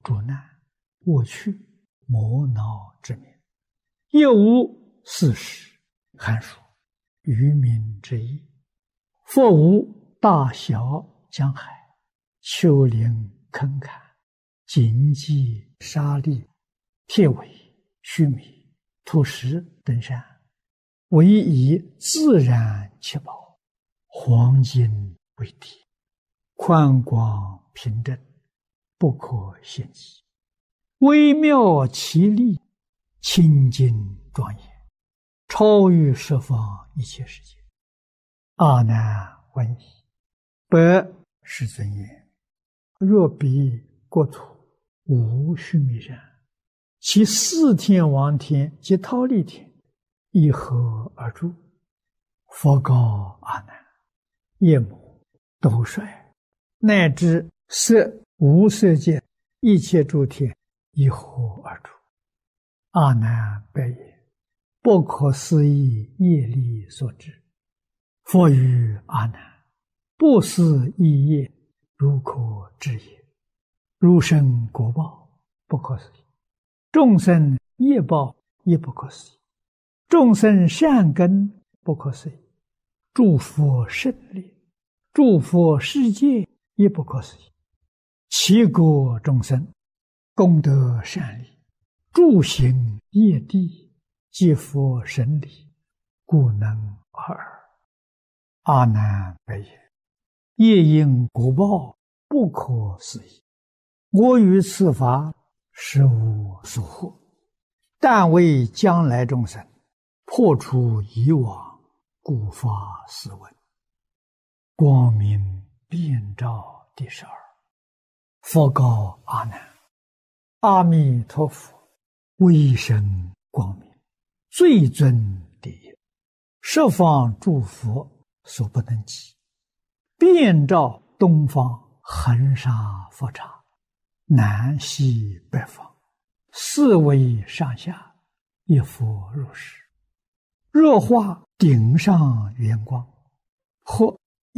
诸难，我去磨恼之名，亦无四时寒暑愚民之意。佛无大小江海，丘陵坑坎，荆棘沙砾，铁苇须弥，土石登山，唯以自然其宝，黄金为底，宽广平正，不可限计，微妙奇丽，清净庄严，超于十方一切世界。阿难问矣，百世尊言：若彼国土无须弥山，其四天王天及忉利天以何而住？佛告阿难：夜幕斗率，乃至色无色界一切诸天以何而住？阿难白言：不可思议业力所致。佛语阿难：不思议业，如可知也。如生果报，不可思议；众生业报，也不可思议；众生善根，不可思议；诸佛胜利，诸佛世界，也不可思议。其国众生功德善利，诸行业地，皆佛神理，故能尔。阿难白言：业因果报，不可思议。我于此法实无所获，但为将来众生破除以往，故发斯文。光明遍照第12。佛告阿难：阿弥陀佛威神光明，最尊第一，十方诸佛所不能及，遍照东方恒沙佛刹，南西北方，四维上下，一佛如是。若化顶上圆光，或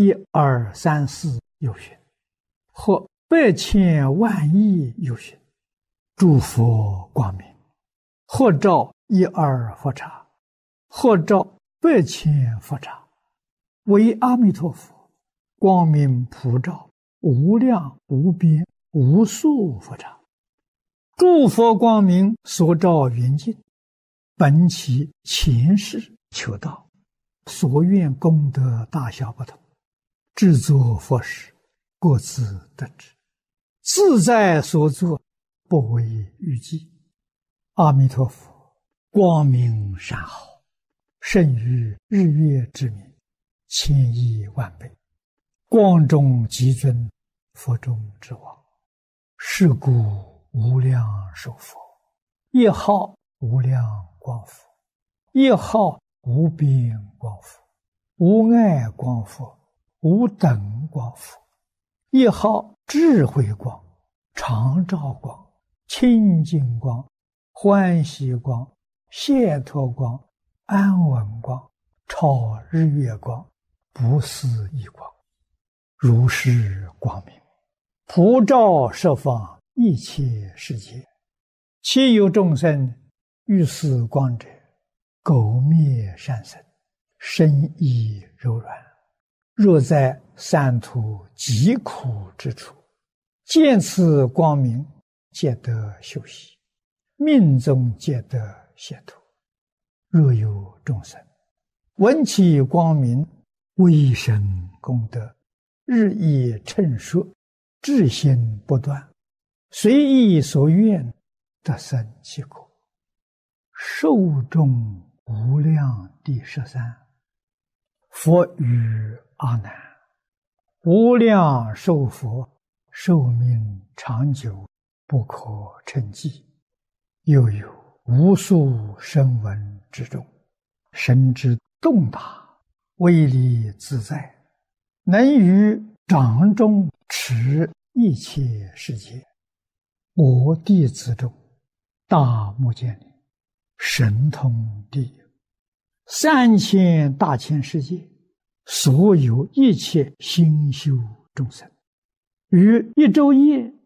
1、2、3、4有寻，或百千万亿有寻，诸佛光明，或照1、2佛刹，或照百千佛刹，为阿弥陀佛光明普照无量无边无数佛刹。诸佛光明所照圆净，本其前世求道，所愿功德大小不同，制作佛事，各自得之，自在所作，不为预计。阿弥陀佛光明善好，胜于日月之明，1000亿万倍，光中极尊，佛中之王。是故无量寿佛，一号无量光佛，一号无边光佛，无碍光佛，无等光佛，一号智慧光，常照光，清净光，欢喜光，解脱光，安稳光，超日月光，不思议光。如是光明普照十方一切世界，其有众生遇此光者，苟灭善生，身意柔软。若在三途极苦之处，见此光明，皆得休息，命中皆得解脱。若有众生闻其光明，威神功德日益称说，至心不断，随意所愿，得生其果。寿终无量第13。佛语阿难：无量寿佛寿命长久，不可称计。又有无数声闻之众，神之动大，威力自在，能于掌中持一切世界。我弟子中，大目犍连神通第一，3000大千世界，所有一切心修众生，于一昼夜